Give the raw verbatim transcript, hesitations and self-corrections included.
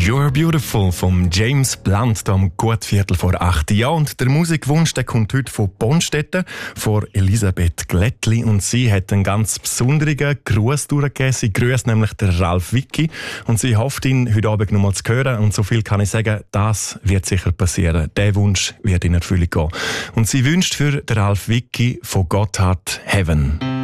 You're Beautiful vom James Blunt, hier am gut Viertel vor acht. Ja, und der Musikwunsch, der kommt heute von Bonstetten, von Elisabeth Glättli. Und sie hat einen ganz besonderen Gruß durchgegeben. Sie grüßt nämlich den Ralf Wicki und sie hofft, ihn heute Abend noch mal zu hören. Und so viel kann ich sagen, das wird sicher passieren. Der Wunsch wird in Erfüllung gehen. Und sie wünscht für den Ralf Wicki von Gotthard Heaven.